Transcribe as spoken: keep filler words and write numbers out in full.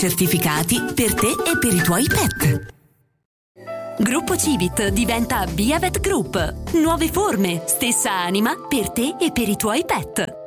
Certificati per te e per i tuoi pet. Gruppo Civit diventa Biavet Group. Nuove forme, stessa anima per te e per i tuoi pet.